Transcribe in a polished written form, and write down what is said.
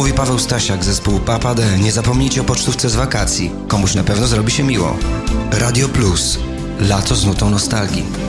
Mówi Paweł Stasiak, zespół Papa D. Nie zapomnijcie o pocztówce z wakacji. Komuś na pewno zrobi się miło. Radio Plus. Lato z nutą nostalgii.